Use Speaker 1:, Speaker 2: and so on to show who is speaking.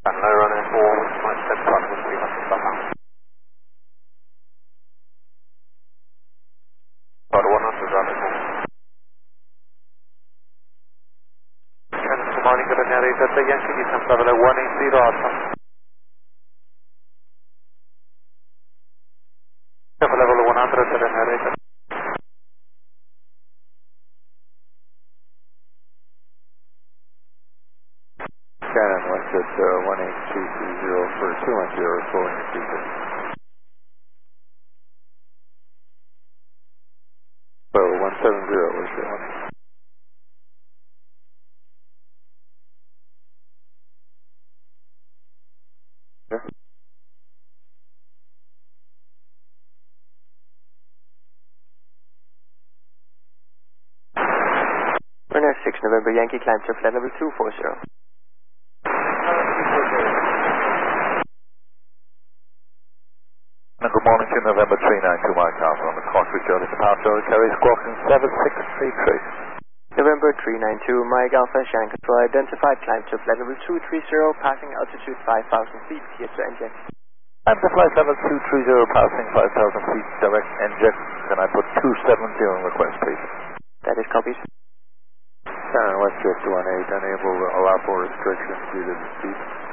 Speaker 1: Low running 4, might step front with 300 back out. About 100 running 4. Good morning, good morning, Delta Yankee, descent level 180 Alpha. Level 100, generator.
Speaker 2: Shannon, what's at 18230 for 210, slowing your speaker. So 170, what's your one? Yeah.
Speaker 3: Runner 6 November Yankee, climb to flight level 240.
Speaker 2: Good morning to November 392 Mike Alpha on the clock with Jolly departure, carry squawking 7633.
Speaker 3: November 392 Mike Alpha, Shannon Control identified, climb to flight level 230, passing altitude 5,000 feet, clear to inject.
Speaker 2: I'm to flight level 230, passing 5,000 feet, direct inject. Can I put 270 in request, please?
Speaker 3: That is copied.
Speaker 2: Shannon, WestJet 218, unable to allow for restrictions due to the speed.